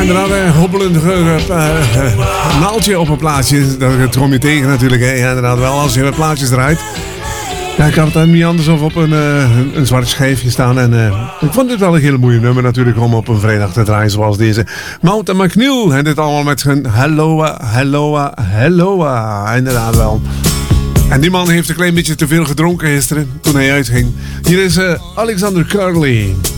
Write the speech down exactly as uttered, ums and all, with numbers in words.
inderdaad een hobbelend uh, uh, naaldje op een plaatje. Dat kom je tegen natuurlijk. Hè. Ja, inderdaad wel als je plaatjes draait. Ja, ik had het niet anders of op een, uh, een zwart schijfje staan. En uh, ik vond dit wel een hele mooie nummer natuurlijk om op een vrijdag te draaien zoals deze. Mountain McNeil. En dit allemaal met zijn helloa, helloa, helloa. Inderdaad wel. En die man heeft een klein beetje te veel gedronken gisteren toen hij uitging. Hier is uh, Alexander Curly.